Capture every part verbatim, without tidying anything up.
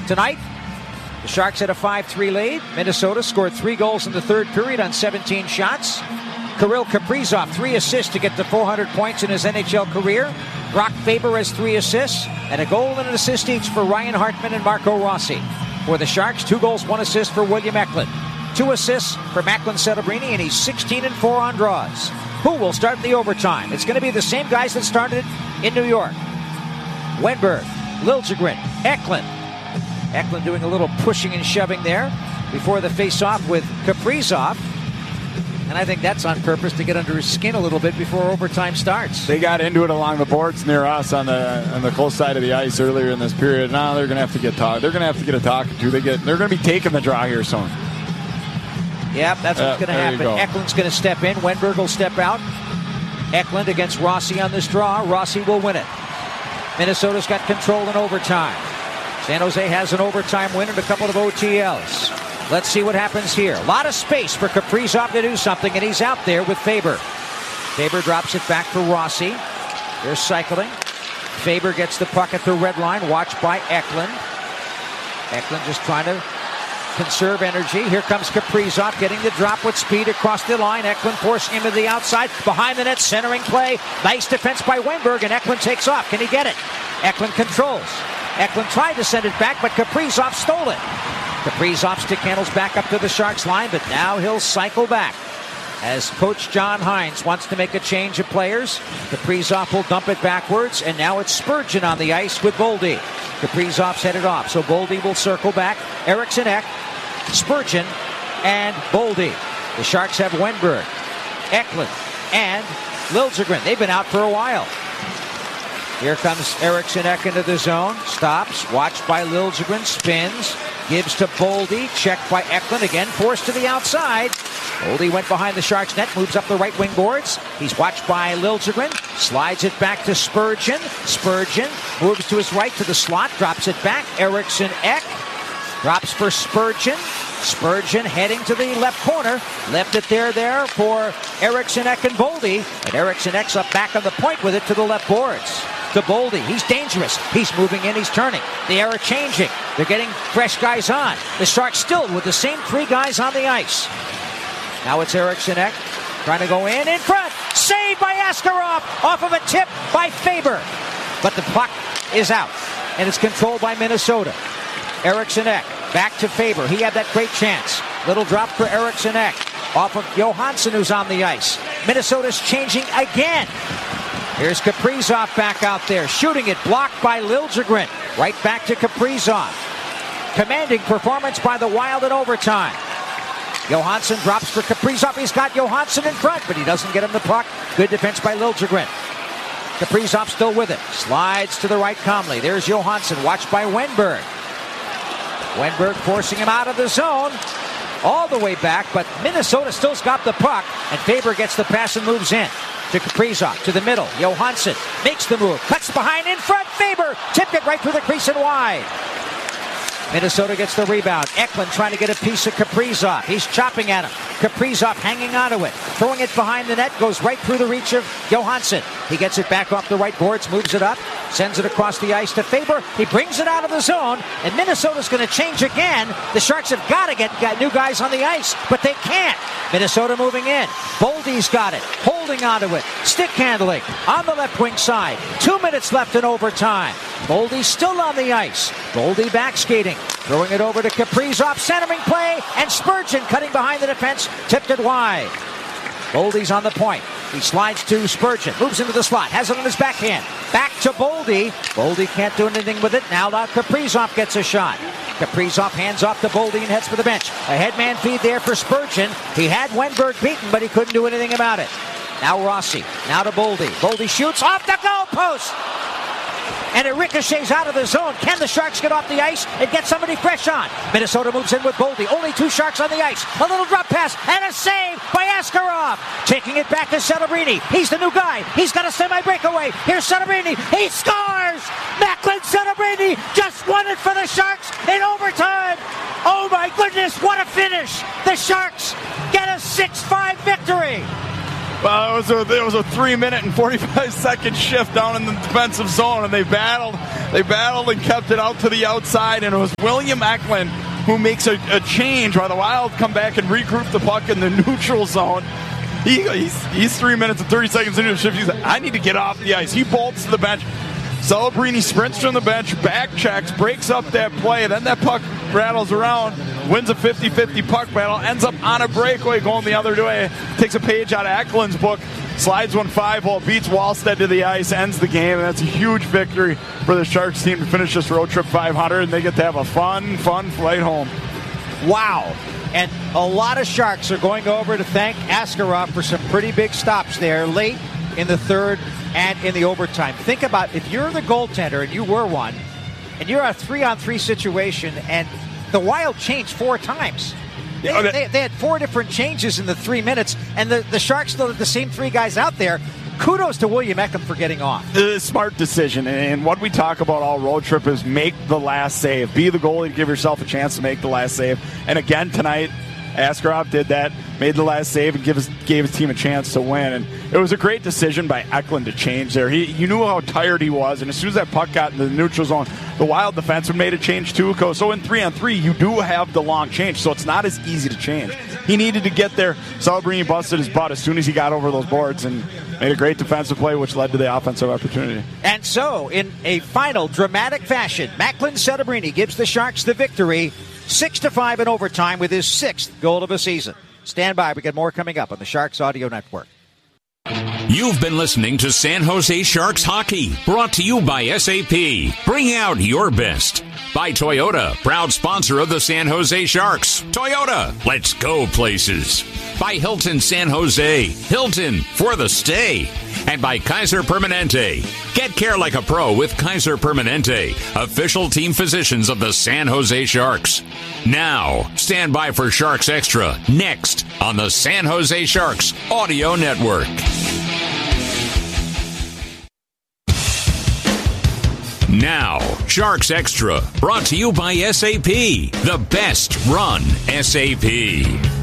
Tonight, the Sharks had a five three lead. Minnesota scored three goals in the third period on seventeen shots. Kirill Kaprizov, three assists to get to four hundred points in his N H L career. Brock Faber has three assists, and a goal and an assist each for Ryan Hartman and Marco Rossi. For the Sharks, two goals, one assist for William Eklund. Two assists for Macklin Celebrini, and he's sixteen and four on draws. Who will start the overtime? It's going to be the same guys that started in New York. Wenberg, Liljegren, Eklund. Eklund doing a little pushing and shoving there before the face-off with Kaprizov. And I think that's on purpose to get under his skin a little bit before overtime starts. They got into it along the boards near us on the on the close side of the ice earlier in this period. Now they're going to have to get talk. They're going to have to get a talking to. They get. They're going to be taking the draw here soon. Yep, that's what's uh, going to happen. Go. Eklund's going to step in. Wenberg will step out. Eklund against Rossi on this draw. Rossi will win it. Minnesota's got control in overtime. San Jose has an overtime win and a couple of O T Ls. Let's see what happens here. A lot of space for Kaprizov to do something, and he's out there with Faber. Faber drops it back for Rossi. They're cycling. Faber gets the puck at the red line, watched by Eklund. Eklund just trying to conserve energy. Here comes Kaprizov getting the drop with speed across the line. Eklund forcing him to the outside. Behind the net, centering play. Nice defense by Wenberg, and Eklund takes off. Can he get it? Eklund controls. Eklund tried to send it back, but Kaprizov stole it. Kaprizov stick handles back up to the Sharks line, but now he'll cycle back as Coach John Hines wants to make a change of players. Kaprizov will dump it backwards, and now it's Spurgeon on the ice with Boldy. Kaprizov's headed off, so Boldy will circle back. Eriksson Ek, Spurgeon, and Boldy. The Sharks have Wenberg, Eklund, and Liljegren. They've been out for a while. Here comes Eriksson Ek into the zone. Stops, watched by Liljegren, spins, gives to Boldy, checked by Eklund, again forced to the outside. Boldy went behind the Sharks net, moves up the right wing boards. He's watched by Liljegren, slides it back to Spurgeon. Spurgeon moves to his right to the slot, drops it back. Eriksson Ek drops for Spurgeon. Spurgeon heading to the left corner. Left it there, there for Eriksson Ek and Boldy. And Eriksson Ek's up back on the point with it to the left boards. To Boldy. He's dangerous. He's moving in. He's turning. The era changing. They're getting fresh guys on. The Sharks still with the same three guys on the ice. Now it's Eriksson Ek trying to go in, in front. Saved by Askarov off of a tip by Faber. But the puck is out, and it's controlled by Minnesota. Eriksson Ek back to Faber. He had that great chance. Little drop for Eriksson Ek off of Johansson, who's on the ice. Minnesota's changing again. Here's Kaprizov back out there, shooting it, blocked by Liljegren. Right back to Kaprizov. Commanding performance by the Wild in overtime. Johansson drops for Kaprizov. He's got Johansson in front, but he doesn't get him the puck. Good defense by Liljegren. Kaprizov still with it. Slides to the right calmly. There's Johansson, watched by Wenberg. Wenberg forcing him out of the zone. All the way back, but Minnesota still's got the puck, and Faber gets the pass and moves in. To Kaprizov, to the middle. Johansson makes the move, cuts behind, in front. Faber tipped it right through the crease and wide. Minnesota gets the rebound. Eklund trying to get a piece of Kaprizov. He's chopping at him. Kaprizov hanging onto it. Throwing it behind the net. Goes right through the reach of Johansson. He gets it back off the right boards. Moves it up. Sends it across the ice to Faber. He brings it out of the zone. And Minnesota's going to change again. The Sharks have got to get new guys on the ice. But they can't. Minnesota moving in. Boldy's got it. Holding onto it. Stick handling on the left wing side. Two minutes left in overtime. Boldy still on the ice. Boldy back skating. Throwing it over to Kaprizov. Centering play. And Spurgeon cutting behind the defense. Tipped it wide. Boldy's on the point. He slides to Spurgeon. Moves into the slot. Has it on his backhand. Back to Boldy. Boldy can't do anything with it. Now, now Kaprizov gets a shot. Kaprizov hands off to Boldy and heads for the bench. A headman feed there for Spurgeon. He had Wenberg beaten, but he couldn't do anything about it. Now Rossi. Now to Boldy. Boldy shoots off the goalpost. And it ricochets out of the zone. Can the Sharks get off the ice and get somebody fresh on? Minnesota moves in with Boldy. Only two Sharks on the ice. A little drop pass and a save by Askarov. Taking it back to Celebrini. He's the new guy. He's got a semi-breakaway. Here's Celebrini. He scores! Macklin Celebrini just won it for the Sharks in overtime. Oh my goodness, what a finish. The Sharks get a six five victory. Well, it was a, it was a three minute and forty-five second shift down in the defensive zone, and they battled, they battled and kept it out to the outside, and it was William Eklund who makes a, a change while the Wild come back and regroup the puck in the neutral zone. He, he's, he's three minutes and thirty seconds into the shift. He's like, I need to get off the ice. He bolts to the bench. Celebrini sprints from the bench, back checks, breaks up that play. Then that puck rattles around, wins a fifty-fifty puck battle, ends up on a breakaway going the other way, takes a page out of Eklund's book, slides one five-hole, beats Wallstead to the ice, ends the game, and that's a huge victory for the Sharks team to finish this road trip five hundred, and they get to have a fun, fun flight home. Wow. And a lot of Sharks are going over to thank Askarov for some pretty big stops there late in the third and in the overtime. Think about if you're the goaltender, and you were one, and you're a three-on-three situation, and the Wild changed four times. They, okay. they, they had four different changes in the three minutes, and the, the Sharks still had the same three guys out there. Kudos to William Eklund for getting off. A smart decision, and what we talk about all road trip is make the last save. Be the goalie to give yourself a chance to make the last save. And again tonight, Askarov did that, made the last save, and give his, gave his team a chance to win. And it was a great decision by Eklund to change there. He, you knew how tired he was, and as soon as that puck got in the neutral zone, the Wild defenseman made a change too. So in three on three, you do have the long change, so it's not as easy to change. He needed to get there. Celebrini busted his butt as soon as he got over those boards and made a great defensive play, which led to the offensive opportunity. And so, in a final dramatic fashion, Macklin Celebrini gives the Sharks the victory, six to five in overtime with his sixth goal of the season. Stand by. We got more coming up on the Sharks Audio Network. You've been listening to San Jose Sharks Hockey, brought to you by S A P. Bring out your best. By Toyota, proud sponsor of the San Jose Sharks. Toyota, let's go places. By Hilton San Jose, Hilton for the stay. And by Kaiser Permanente. Get care like a pro with Kaiser Permanente, official team physicians of the San Jose Sharks. Now, stand by for Sharks Extra, next on the San Jose Sharks Audio Network. Now, Sharks Extra, brought to you by S A P, the best run S A P.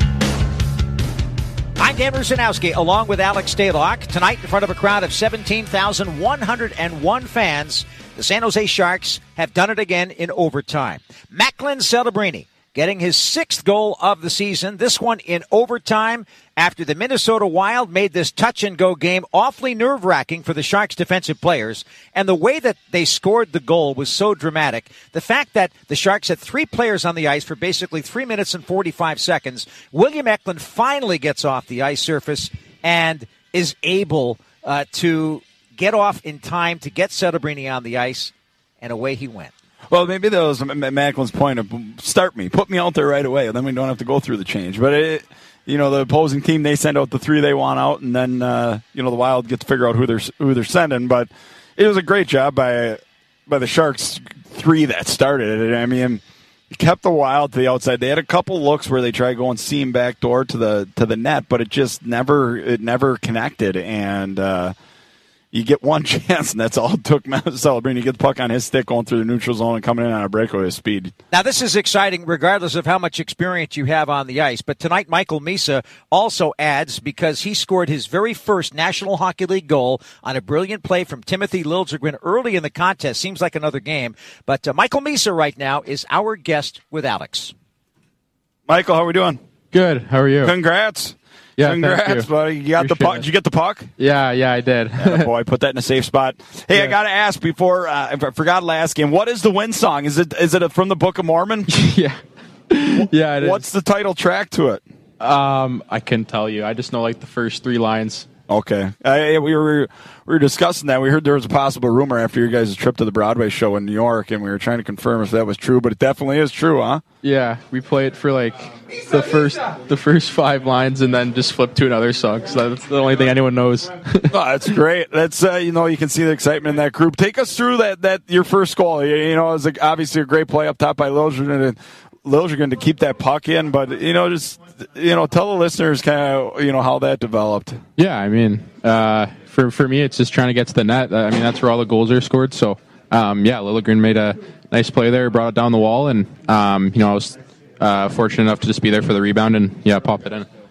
I'm Dan Rusanowski, along with Alex Stalock. Tonight, in front of a crowd of seventeen thousand one hundred one fans, the San Jose Sharks have done it again in overtime. Macklin Celebrini getting his sixth goal of the season, this one in overtime after the Minnesota Wild made this touch-and-go game awfully nerve-wracking for the Sharks defensive players. And the way that they scored the goal was so dramatic. The fact that the Sharks had three players on the ice for basically three minutes and forty-five seconds, William Eklund finally gets off the ice surface and is able uh, to get off in time to get Celebrini on the ice, and away he went. Well, maybe that was Macklin's point of start me, put me out there right away, and then we don't have to go through the change. But, it, you know, the opposing team, they send out the three they want out, and then, uh, you know, the Wild get to figure out who they're who they're sending. But it was a great job by by the Sharks three that started it. I mean, kept the Wild to the outside. They had a couple looks where they tried going seam back door to the to the net, but it just never it never connected. And uh, you get one chance, and that's all it took. Celebrini, you get the puck on his stick going through the neutral zone and coming in on a breakaway speed. Now, this is exciting regardless of how much experience you have on the ice. But tonight, Michael Misa also adds because he scored his very first National Hockey League goal on a brilliant play from Timothy Liljegren early in the contest. Seems like another game. But uh, Michael Misa right now is our guest with Alex. Michael, how are we doing? Good. How are you? Congrats. Yeah, congrats, you. buddy. You got Appreciate the puck. it. Did you get the puck? Yeah, yeah, I did. Yeah, boy, put that in a safe spot. Hey, Yeah. I got to ask before uh, I forgot last game. What is the win song? Is it is it from the Book of Mormon? yeah, yeah. It is. What's the title track to it? Um, I couldn't tell you. I just know like the first three lines. Okay, I, we were we were discussing that. We heard there was a possible rumor after your guys' trip to the Broadway show in New York, and we were trying to confirm if that was true. But it definitely is true, huh? Yeah, we play it for like the first the first five lines, and then just flip to another song. So that's the only thing anyone knows. Oh, that's great. That's uh, you know, you can see the excitement in that group. Take us through that that your first goal. You, you know, it was like obviously a great play up top by Liljegren and Liljegren to keep that puck in. But you know, just you know, tell the listeners kind of you know how that developed. Yeah, I mean, uh, for for me, it's just trying to get to the net. I mean, that's where all the goals are scored. So, um, yeah, Liljegren made a nice play there, brought it down the wall, and um, you know, I was uh, fortunate enough to just be there for the rebound and yeah, pop it in.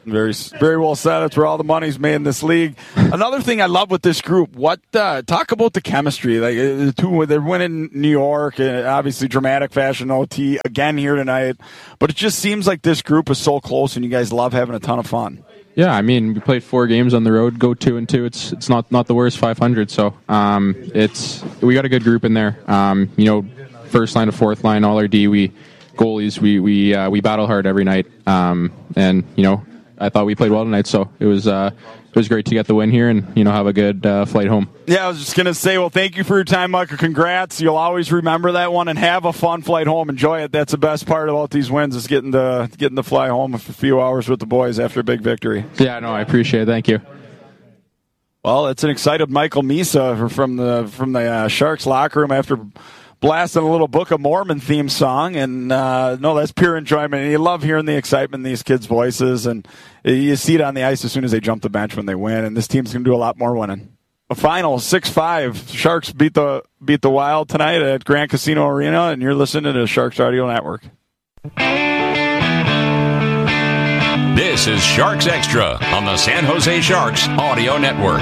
Very, very well said. That's where all the money's made in this league. Another thing I love with this group, what uh, talk about the chemistry. Like the two, they're winning New York, uh, obviously dramatic fashion O T again here tonight. But it just seems like this group is so close, and you guys love having a ton of fun. Yeah, I mean, we played four games on the road, go two and two. It's it's not not the worst five hundred. So um, it's we got a good group in there. Um, you know, first line to fourth line, all our D, we goalies, we we uh, we battle hard every night. Um, and you know. I thought we played well tonight, so it was uh, it was great to get the win here and you know have a good uh, flight home. Yeah, I was just gonna say, well, thank you for your time, Michael. Congrats. You'll always remember that one, and have a fun flight home. Enjoy it. That's the best part about these wins is getting to getting to fly home for a few hours with the boys after a big victory. Yeah, no, I appreciate it. Thank you. Well, it's an excited Michael Misa from the from the uh, Sharks locker room after blasting a little Book of Mormon theme song, and uh, no, that's pure enjoyment. And you love hearing the excitement in these kids' voices, and you see it on the ice as soon as they jump the bench when they win. And this team's going to do a lot more winning. A final six five. Sharks beat the beat the Wild tonight at Grand Casino Arena, and you're listening to the Sharks Audio Network. This is Sharks Extra on the San Jose Sharks Audio Network.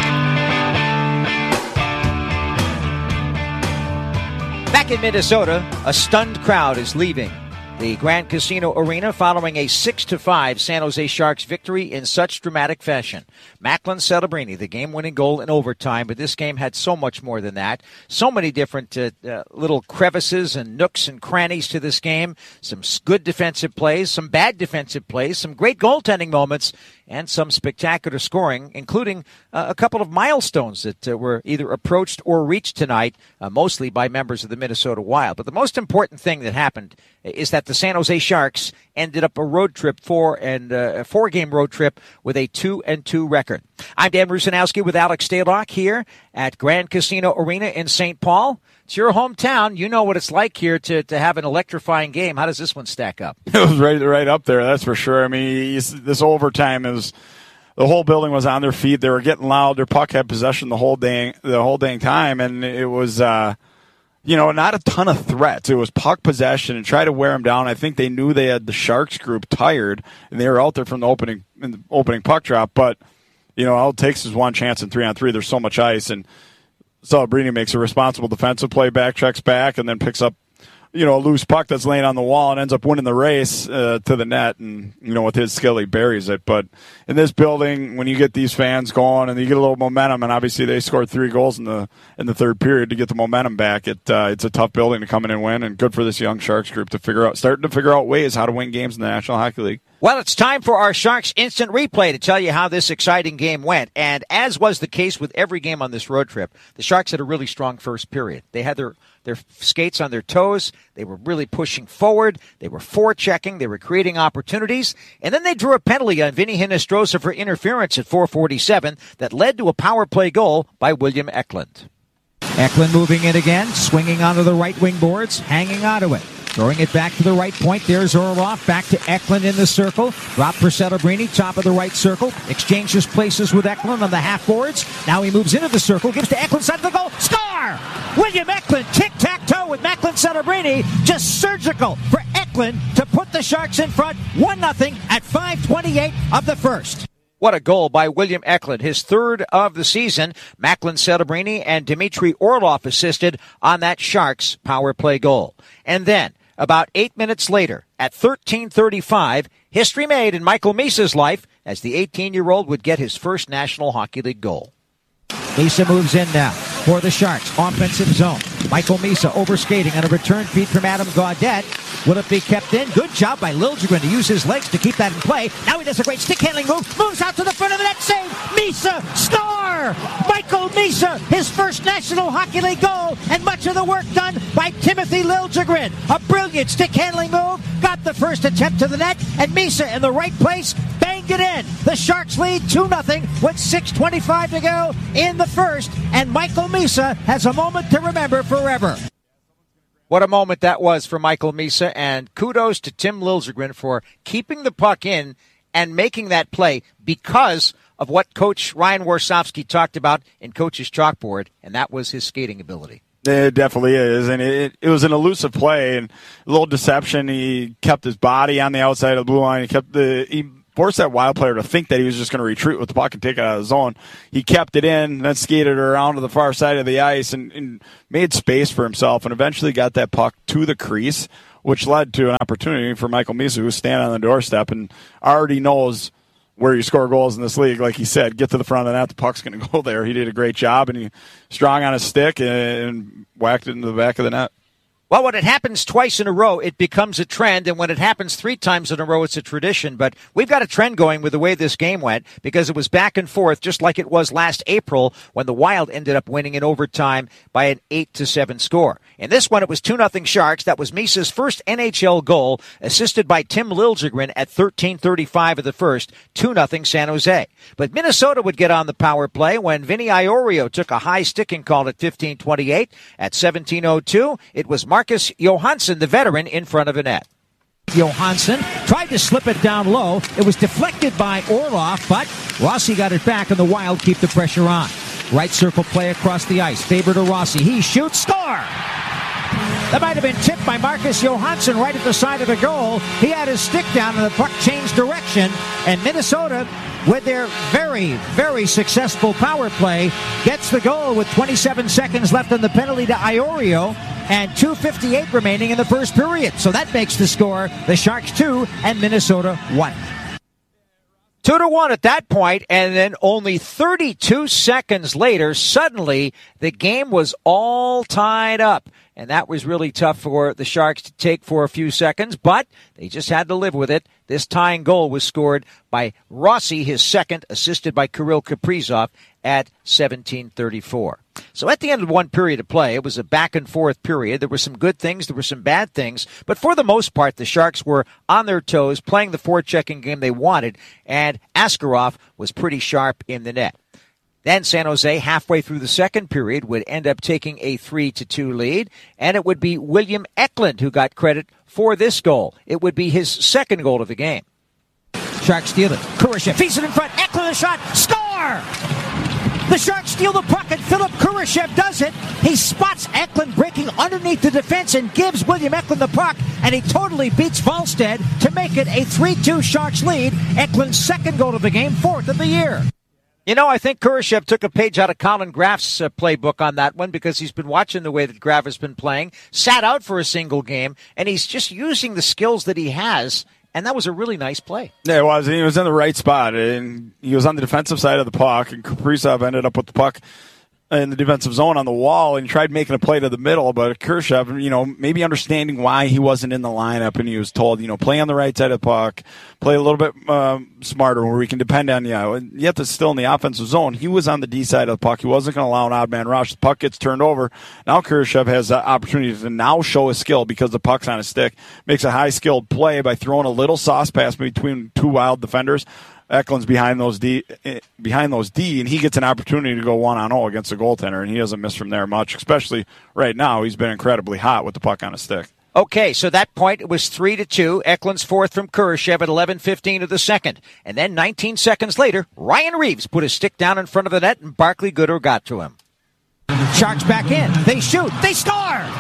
Back in Minnesota, a stunned crowd is leaving the Grand Casino Arena following a six to five San Jose Sharks victory in such dramatic fashion. Macklin Celebrini, the game-winning goal in overtime, but this game had so much more than that. So many different uh, uh, little crevices and nooks and crannies to this game. Some good defensive plays, some bad defensive plays, some great goaltending moments, and some spectacular scoring, including uh, a couple of milestones that uh, were either approached or reached tonight, uh, mostly by members of the Minnesota Wild. But the most important thing that happened is that the San Jose Sharks ended up a road trip, four and uh, a four-game road trip with a two and two record. I'm Dan Rusanowski with Alex Stalock here at Grand Casino Arena in Saint Paul. It's your hometown. You know what it's like here to, to have an electrifying game. How does this one stack up? It was right right up there, that's for sure. I mean, this overtime is the whole building was on their feet. They were getting loud. Their puck had possession the whole dang the whole dang time, and it was uh, you know not a ton of threats. It was puck possession and try to wear them down. I think they knew they had the Sharks group tired, and they were out there from the opening in the opening puck drop. But you know all it takes is one chance in three on three. There's so much ice, and Celebrini makes a responsible defensive play, back checks back, and then picks up, you know, a loose puck that's laying on the wall and ends up winning the race uh, to the net. And, you know, with his skill, he buries it. But in this building, when you get these fans going and you get a little momentum, and obviously they scored three goals in the in the third period to get the momentum back, it uh, it's a tough building to come in and win. And good for this young Sharks group to figure out, starting to figure out ways how to win games in the National Hockey League. Well, it's time for our Sharks Instant Replay to tell you how this exciting game went. And as was the case with every game on this road trip, the Sharks had a really strong first period. They had their, their skates on their toes. They were really pushing forward. They were forechecking. They were creating opportunities. And then they drew a penalty on Vinny Hinostroza for interference at four forty-seven that led to a power play goal by William Eklund. Eklund moving in again, swinging onto the right wing boards, hanging onto it. Throwing it back to the right point. There's Orlov. Back to Eklund in the circle. Drop for Celebrini. Top of the right circle. Exchanges places with Eklund on the half boards. Now he moves into the circle. Gives to Eklund. Side of the goal. Score! William Eklund. Tic-tac-toe with Macklin Celebrini. Just surgical for Eklund to put the Sharks in front. one nothing at five twenty-eight of the first. What a goal by William Eklund, his third of the season. Macklin Celebrini and Dmitry Orlov assisted on that Sharks power play goal. And then, about eight minutes later, at thirteen thirty-five, history made in Michael Misa's life as the eighteen-year-old would get his first National Hockey League goal. Misa moves in now for the Sharks. Offensive zone. Michael Misa overskating on a return feed from Adam Gaudette. Will it be kept in? Good job by Liljegren to use his legs to keep that in play. Now he does a great stick-handling move. Moves out to the front of the net. Save. Misa. Score. Michael Misa. His first National Hockey League goal. And much of the work done by Timothy Liljegren. A brilliant stick-handling move. Got the first attempt to the net. And Misa in the right place. Banged it in. The Sharks lead two nothing with six twenty-five to go in the first. And Michael Misa has a moment to remember forever. What a moment that was for Michael Misa, and kudos to Tim Liljegren for keeping the puck in and making that play because of what Coach Ryan Warsofsky talked about in Coach's chalkboard, and that was his skating ability. It definitely is, and it, it was an elusive play and a little deception. He kept his body on the outside of the blue line. He kept the he forced that Wild player to think that he was just going to retreat with the puck and take it out of the zone. He kept it in, then skated around to the far side of the ice and, and made space for himself and eventually got that puck to the crease, which led to an opportunity for Michael Misa, who's standing on the doorstep and already knows where you score goals in this league. Like he said, get to the front of the net, the puck's going to go there. He did a great job, and he strong on his stick and whacked it into the back of the net. Well, when it happens twice in a row, it becomes a trend, and when it happens three times in a row, it's a tradition. But we've got a trend going with the way this game went because it was back and forth, just like it was last April when the Wild ended up winning in overtime by an eight to seven score. In this one, it was two nothing Sharks. That was Misa's first N H L goal, assisted by Tim Liljegren at thirteen thirty-five of the first, two nothing San Jose. But Minnesota would get on the power play when Vinny Iorio took a high sticking call at fifteen twenty-eight. At seventeen oh two, it was Marcus Johansson, the veteran, in front of the net. Johansson tried to slip it down low. It was deflected by Orlov, but Rossi got it back, and the Wild keep the pressure on. Right circle play across the ice. Faber to Rossi. He shoots. Score! That might have been tipped by Marcus Johansson right at the side of the goal. He had his stick down, and the puck changed direction. And Minnesota, with their very, very successful power play, gets the goal with twenty-seven seconds left on the penalty to Iorio and two fifty-eight remaining in the first period. So that makes the score the Sharks two and Minnesota one. Two to one at that point, and then only thirty-two seconds later, suddenly the game was all tied up. And that was really tough for the Sharks to take for a few seconds, but they just had to live with it. This tying goal was scored by Rossi, his second, assisted by Kirill Kaprizov at seventeen thirty-four. So at the end of one period of play, it was a back-and-forth period. There were some good things, there were some bad things, but for the most part, the Sharks were on their toes, playing the forechecking game they wanted, and Askarov was pretty sharp in the net. Then San Jose, halfway through the second period, would end up taking a three to two lead, and it would be William Eklund who got credit for this goal. It would be his second goal of the game. Sharks steal it. Kurashev feeds it in front. Eklund a shot. Score! The Sharks steal the puck, and Philip Kurashev does it. He spots Eklund breaking underneath the defense and gives William Eklund the puck, and he totally beats Volstead to make it a three two Sharks lead. Eklund's second goal of the game, fourth of the year. You know, I think Kurashev took a page out of Colin Graff's uh, playbook on that one because he's been watching the way that Graff has been playing, sat out for a single game, and he's just using the skills that he has, and that was a really nice play. Yeah, it was. He was in the right spot, and he was on the defensive side of the puck, and Kaprizov ended up with the puck in the defensive zone on the wall and tried making a play to the middle, but Kurashev, you know, maybe understanding why he wasn't in the lineup, and he was told, you know, play on the right side of the puck, play a little bit um, smarter where we can depend on you. Yet it's still in the offensive zone. He was on the D side of the puck. He wasn't going to allow an odd man rush. The puck gets turned over. Now Kurashev has the opportunity to now show his skill because the puck's on his stick. Makes a high-skilled play by throwing a little sauce pass between two Wild defenders. Eklund's behind those D, behind those D, and he gets an opportunity to go one on zero against a goaltender, and he doesn't miss from there much. Especially right now, he's been incredibly hot with the puck on his stick. Okay, so that point it was three to two. Eklund's fourth from Kurashev at eleven fifteen of the second, and then nineteen seconds later, Ryan Reeves put his stick down in front of the net, and Barclay Goodrow got to him. Sharks back in. They shoot. They score.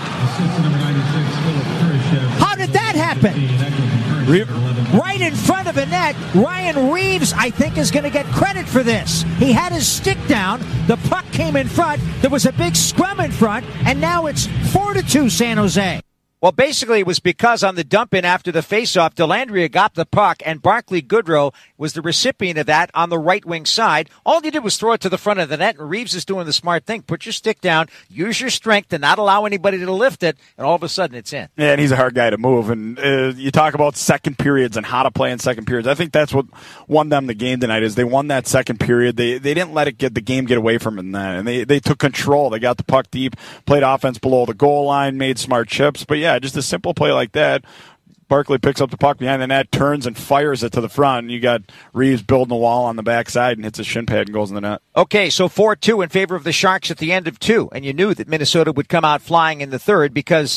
How did that happen? Reeves. Right in front of the net, Ryan Reeves, I think, is going to get credit for this. He had his stick down, the puck came in front, there was a big scrum in front, and now it's four to two San Jose. Well, basically, it was because on the dump-in after the face-off, Dellandrea got the puck, and Barclay Goodrow was the recipient of that on the right-wing side. All he did was throw it to the front of the net, and Reeves is doing the smart thing. Put your stick down, use your strength to not allow anybody to lift it, and all of a sudden it's in. Yeah, and he's a hard guy to move. And uh, you talk about second periods and how to play in second periods. I think that's what won them the game tonight is they won that second period. They they didn't let it get the game get away from them then, and they, they took control. They got the puck deep, played offense below the goal line, made smart chips. But, yeah, just a simple play like that. Barclay picks up the puck behind the net, turns and fires it to the front. And you got Reeves building the wall on the backside and hits a shin pad and goes in the net. Okay, so four two in favor of the Sharks at the end of two. And you knew that Minnesota would come out flying in the third because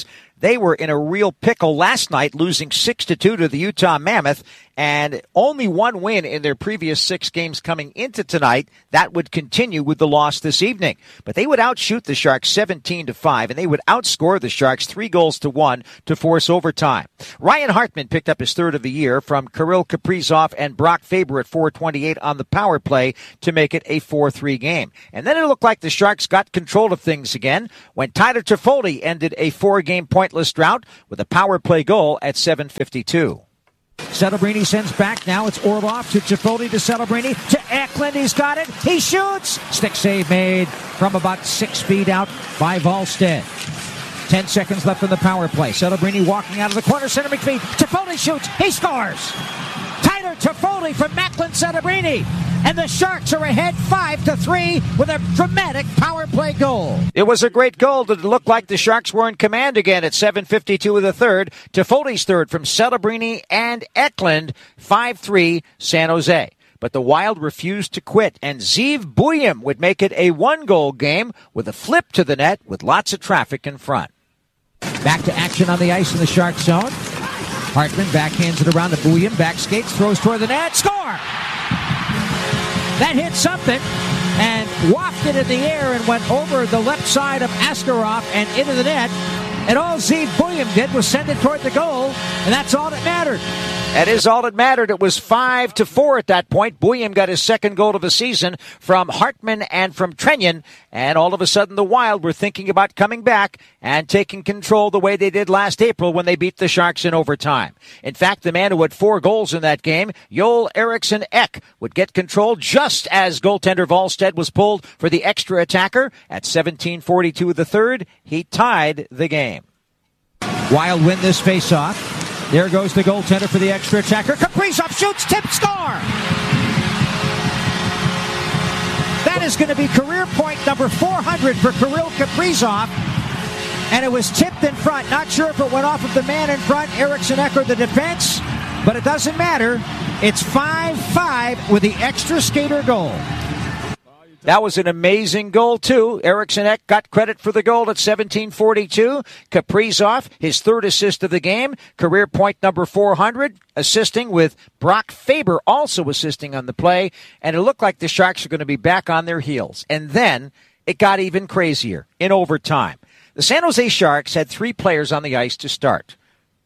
they were in a real pickle last night, losing six to two to the Utah Mammoth, and only one win in their previous six games coming into tonight. That would continue with the loss this evening. But they would outshoot the Sharks seventeen to five, and they would outscore the Sharks three goals to one to force overtime. Ryan Hartman picked up his third of the year from Kirill Kaprizov and Brock Faber at four twenty-eight on the power play to make it a four three game. And then it looked like the Sharks got control of things again when Tyler Toffoli ended a four-game pointless drought with a power play goal at seven fifty-two. Celebrini sends back. Now it's Orlov to Toffoli to Celebrini to Eklund. He's got it. He shoots. Stick save made from about six feet out by Wallstedt. Ten seconds left on the power play. Celebrini walking out of the corner. Center McPhee. Toffoli shoots. He scores. Tyler Toffoli from Macklin Celebrini. And the Sharks are ahead five to three with a dramatic power play goal. It was a great goal that looked like the Sharks were in command again at seven fifty-two of the third. Toffoli's third from Celebrini and Eklund. five three San Jose. But the Wild refused to quit, and Zeev Buium would make it a one-goal game with a flip to the net with lots of traffic in front. Back to action on the ice in the Shark zone. Hartman backhands it around to Buium. Back skates, throws toward the net. Score! That hit something and wafted in the air and went over the left side of Askarov and into the net. And all Zeev Buium did was send it toward the goal, and that's all that mattered. That is all that mattered. It was five to four at that point. Buium got his second goal of the season from Hartman and from Trenyon, and all of a sudden the Wild were thinking about coming back and taking control the way they did last April when they beat the Sharks in overtime. In fact, the man who had four goals in that game, Joel Eriksson Ek, would get control just as goaltender Wallstedt was pulled for the extra attacker. At seventeen forty-two of the third, he tied the game. Wild win this faceoff. There goes the goaltender for the extra attacker. Kaprizov shoots, tip, score! That is going to be career point number four hundred for Kirill Kaprizov. And it was tipped in front. Not sure if it went off of the man in front, Eriksson Ek, or the defense, but it doesn't matter. It's five five with the extra skater goal. That was an amazing goal, too. Eriksson Ek got credit for the goal at seventeen forty-two. Kaprizov, his third assist of the game, career point number four hundred, assisting with Brock Faber also assisting on the play. And it looked like the Sharks are going to be back on their heels. And then it got even crazier in overtime. The San Jose Sharks had three players on the ice to start: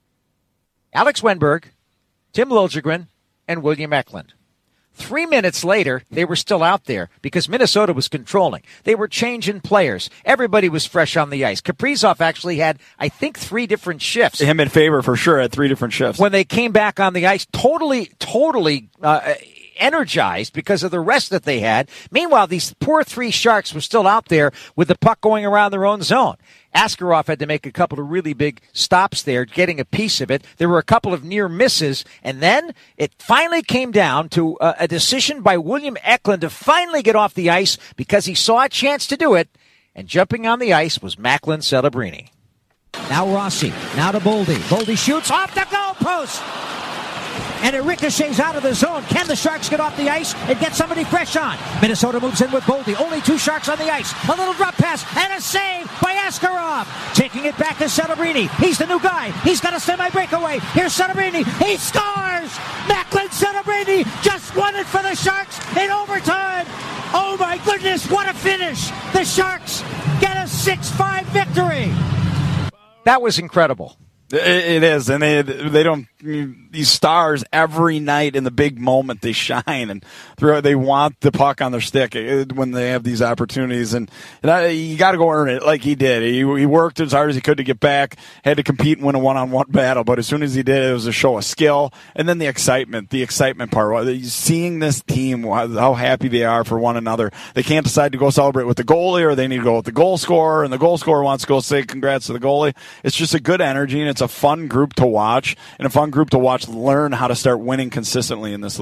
Alex Wennberg, Tim Liljegren, and William Eklund. Three minutes later, they were still out there because Minnesota was controlling. They were changing players. Everybody was fresh on the ice. Kaprizov actually had, I think, three different shifts. Him in favor for sure had three different shifts. When they came back on the ice, totally, totally uh, energized because of the rest that they had. Meanwhile, these poor three Sharks were still out there with the puck going around their own zone. Askarov had to make a couple of really big stops there, getting a piece of it. There were a couple of near misses, and then it finally came down to a, a decision by William Eklund to finally get off the ice because he saw a chance to do it, and jumping on the ice was Macklin Celebrini. Now Rossi, now to Boldy. Boldy shoots off the goal post! And it ricochets out of the zone. Can the Sharks get off the ice and get somebody fresh on? Minnesota moves in with Boldy. Only two Sharks on the ice. A little drop pass and a save by Askarov. Taking it back to Celebrini. He's the new guy. He's got a semi-breakaway. Here's Celebrini. He scores! Macklin Celebrini just won it for the Sharks in overtime. Oh my goodness, what a finish. The Sharks get a six five victory. That was incredible. It is, and they they don't these stars every night in the big moment they shine and throw, they want the puck on their stick when they have these opportunities, and, and I, you got to go earn it like he did. He, he worked as hard as he could to get back, had to compete and win a one-on-one battle, but as soon as he did, it was a show of skill, and then the excitement, the excitement part, seeing this team, how happy they are for one another. They can't decide to go celebrate with the goalie, or they need to go with the goal scorer, and the goal scorer wants to go say congrats to the goalie. It's just a good energy, and it's a fun group to watch, and a fun group to watch learn how to start winning consistently in this league.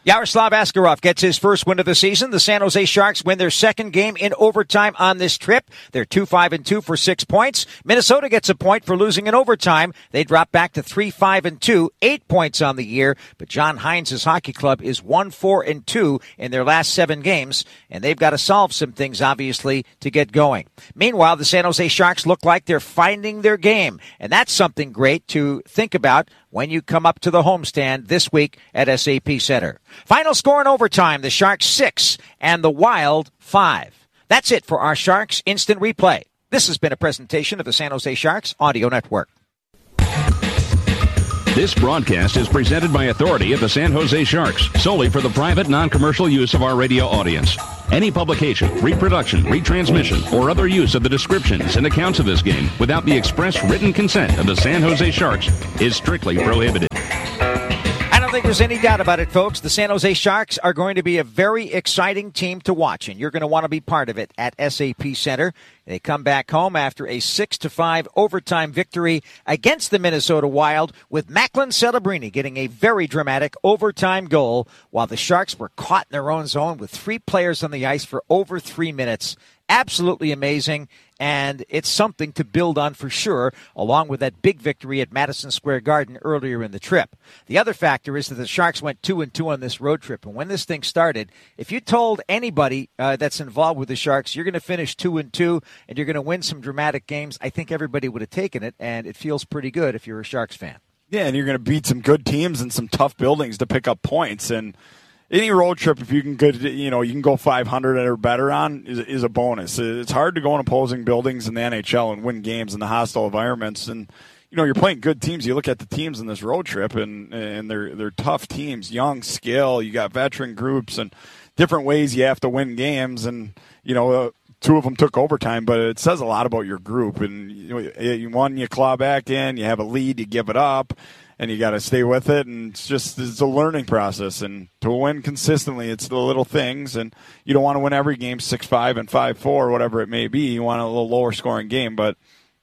Yaroslav Askarov gets his first win of the season. The San Jose Sharks win their second game in overtime on this trip. They're two five and two for six points. Minnesota gets a point for losing in overtime. They drop back to three five and two, eight points on the year. But John Hines' hockey club is one four and two in their last seven games, and they've got to solve some things, obviously, to get going. Meanwhile, the San Jose Sharks look like they're finding their game, and that's something great to think about when you come up to the homestand this week at S A P Center. Final score in overtime, the Sharks six and the Wild five. That's it for our Sharks Instant Replay. This has been a presentation of the San Jose Sharks Audio Network. This broadcast is presented by authority of the San Jose Sharks, solely for the private, non-commercial use of our radio audience. Any publication, reproduction, retransmission, or other use of the descriptions and accounts of this game without the express written consent of the San Jose Sharks is strictly prohibited. I don't think there's any doubt about it, folks. The San Jose Sharks are going to be a very exciting team to watch, and you're going to want to be part of it at S A P Center. They come back home after a six to five overtime victory against the Minnesota Wild, with Macklin Celebrini getting a very dramatic overtime goal while the Sharks were caught in their own zone with three players on the ice for over three minutes. Absolutely amazing, and it's something to build on for sure, along with that big victory at Madison Square Garden earlier in the trip. The other factor is that the Sharks went two and two on this road trip, and when this thing started, if you told anybody uh, that's involved with the Sharks, you're going to finish two and two, and you're going to win some dramatic games, I think everybody would have taken it, and it feels pretty good if you're a Sharks fan. Yeah, and you're going to beat some good teams and some tough buildings to pick up points, and any road trip, if you can go, you know, you can go five hundred or better on, is, is a bonus. It's hard to go in opposing buildings in the N H L and win games in the hostile environments. And you know, you're playing good teams. You look at the teams in this road trip, and and they're they're tough teams, young, skill. You got veteran groups and different ways you have to win games. And you know, uh, two of them took overtime, but it says a lot about your group. And you know, you won, you claw back in. You have a lead, you give it up. And you got to stay with it, and it's just it's a learning process. And to win consistently, it's the little things. And you don't want to win every game six five and five four, whatever it may be. You want a little lower scoring game. But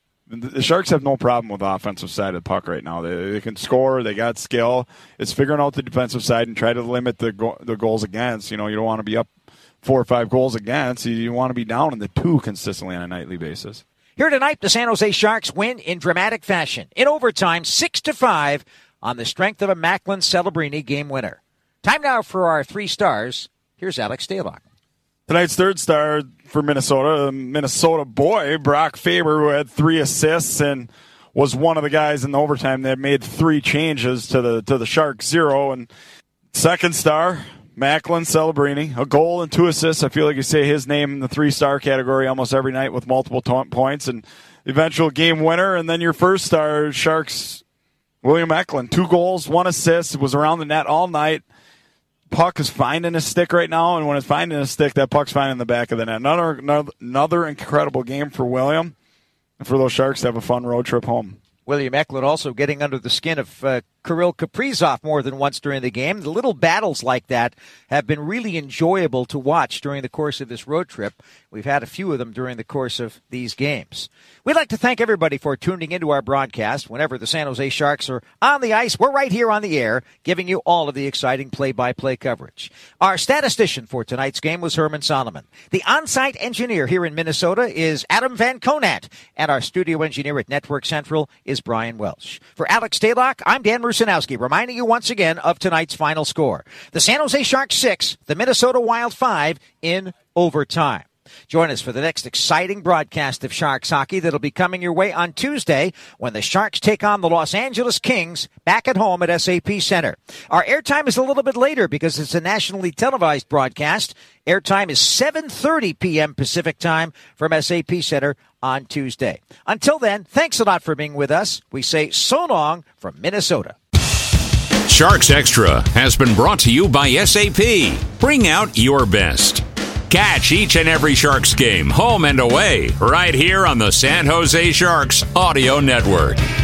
the Sharks have no problem with the offensive side of the puck right now. They, they can score. They got skill. It's figuring out the defensive side and try to limit the go, the goals against. You know, you don't want to be up four or five goals against. You, you want to be down in the two consistently on a nightly basis. Here tonight, the San Jose Sharks win in dramatic fashion. In overtime, six to five on the strength of a Macklin Celebrini game winner. Time now for our three stars. Here's Alex Stalock. Tonight's third star for Minnesota, Minnesota boy, Brock Faber, who had three assists and was one of the guys in the overtime that made three changes to the to the Sharks zero. And second star, Macklin Celebrini, a goal and two assists. I feel like you say his name in the three-star category almost every night with multiple t- points and eventual game winner. And then your first star, Sharks, William Eklund, two goals, one assist, was around the net all night. Puck is finding a stick right now, and when it's finding a stick, that puck's finding the back of the net. Another, another, another incredible game for William and for those Sharks to have a fun road trip home. William Eklund also getting under the skin of uh, Kirill Kaprizov more than once during the game. The little battles like that have been really enjoyable to watch during the course of this road trip. We've had a few of them during the course of these games. We'd like to thank everybody for tuning into our broadcast. Whenever the San Jose Sharks are on the ice, we're right here on the air, giving you all of the exciting play-by-play coverage. Our statistician for tonight's game was Herman Solomon. The on-site engineer here in Minnesota is Adam Van Conant, and our studio engineer at Network Central is Brian Welsh. For Alex Stalock, I'm Dan Rusanowski, reminding you once again of tonight's final score. The San Jose Sharks six, the Minnesota Wild five in overtime. Join us for the next exciting broadcast of Sharks hockey that'll be coming your way on Tuesday when the Sharks take on the Los Angeles Kings back at home at S A P Center. Our airtime is a little bit later because it's a nationally televised broadcast. Airtime is seven thirty p.m. Pacific time from S A P Center on Tuesday. Until then, thanks a lot for being with us. We say so long from Minnesota. Sharks Extra has been brought to you by S A P. Bring out your best. Catch each and every Sharks game, home and away, right here on the San Jose Sharks Audio Network.